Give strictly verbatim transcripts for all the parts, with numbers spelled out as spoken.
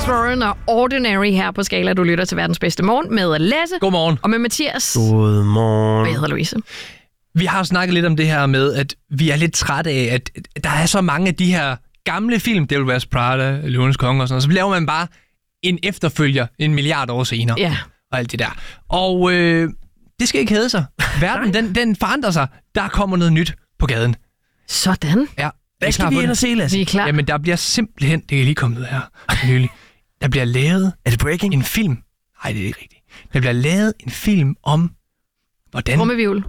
Warren og Ordinary her på Skala. Du lytter til verdens bedste morgen med Lasse. Godmorgen. Og med Mathias. Godmorgen. Og jeg hedder Louise. Vi har snakket lidt om det her med, at vi er lidt trætte af, at der er så mange af de her gamle film, Devil Wears Prada, Løvens Konge og sådan noget, så laver man bare en efterfølger en milliard år senere. Ja. Og alt det der. Og øh, det skal ikke hedde sig. Verden, den, den forandrer sig. Der kommer noget nyt på gaden. Sådan. Ja. Hvad skal vi ind og se, Lasse? Vi er klar. Jamen, der bliver simpelthen, det er lige kommet ud her nylig, der bliver lavet Er det breaking? en film. Nej, det er ikke rigtigt. Der bliver lavet en film om, hvordan Rummevivl.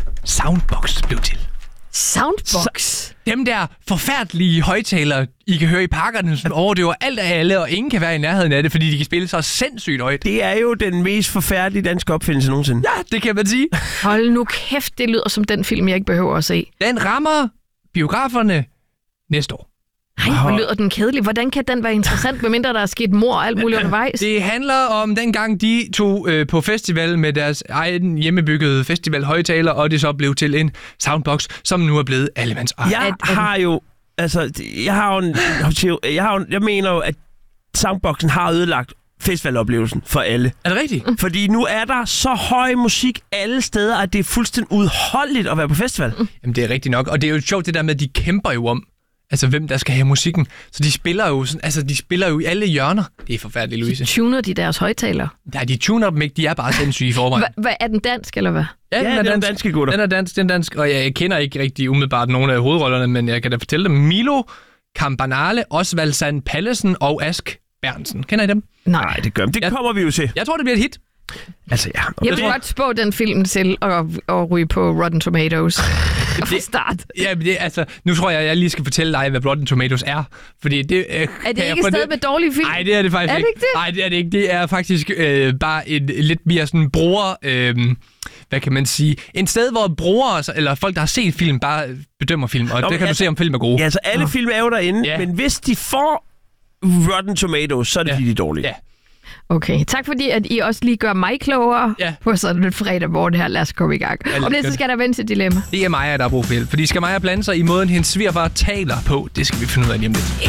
Soundbox blev til. Soundbox. Så, dem der forfærdelige højtalere, I kan høre i pakkerne, som overdøver alt af alle, og ingen kan være i nærheden af det, fordi de kan spille så sindssygt højt. Det er jo den mest forfærdelige danske opfindelse nogensinde. Ja, det kan man sige. Hold nu kæft, det lyder som den film, jeg ikke behøver at se. Den rammer biograferne næste år. Nej, hvor lyder den kedelig. Hvordan kan den være interessant, medmindre der er sket mor og alt muligt undervejs? Det handler om dengang de tog øh, på festival med deres egen hjemmebyggede festivalhøjtaler, og det så blev til en soundbox, som nu er blevet allemands eje. Jeg har jo... Altså, jeg har jo en... Jeg, har jo, jeg mener jo, at soundboxen har ødelagt festivaloplevelsen for alle. Er det rigtigt? Fordi nu er der så høj musik alle steder, at det er fuldstændig udholdeligt at være på festival. Jamen, det er rigtigt nok. Og det er jo sjovt det der med, at de kæmper jo om, altså hvem der skal have musikken. Så de spiller jo sådan, altså de spiller jo i alle hjørner. Det er forfærdeligt, Louise. Tuner de deres højtalere? Nej, de tuner dem ikke. De er bare sindssyge i forvejen. Hva, hvad, er den dansk, eller hvad? Ja, den det er den danske gutter. Den er dansk, den er dansk, og jeg kender ikke rigtig umiddelbart nogen af hovedrollerne, men jeg kan da fortælle dem. Milo Campanale, Osvald Sand Pallesen og Ask Bernsen. Kender I dem? Nej, det gør Det Jeg- kommer vi jo til. Jeg tror, det bliver et hit. Altså, ja. Jeg vil godt spå den film til at, at ryge på Rotten Tomatoes fra start. Ja, men det, altså, nu tror jeg, jeg lige skal fortælle dig, hvad Rotten Tomatoes er. Fordi det, øh, Er det ikke et sted med dårlige film? Nej, det er det faktisk Er det ikke. ikke det? Nej, det er det ikke. Det er faktisk øh, bare et lidt mere sådan bruger... Øh, hvad kan man sige? En sted, hvor brugere, eller folk, der har set film, bare bedømmer film. Og Nå, det kan altså- du se, om film er gode. Ja, altså alle film er jo derinde, Ja. men hvis de får Rotten Tomatoes, så er det Ja. fordi, de er dårlige. Ja. Okay, tak fordi, at I også lige gør mig klogere Ja. på sådan en fredag morgen her. Lad os komme i gang. lad Om det, os så skal der vende til dilemma. Det er Maja, der har brug for hjælp. Fordi skal Maja blande sig i måden, hendes svigerfar taler på, det skal vi finde ud af lige om lidt.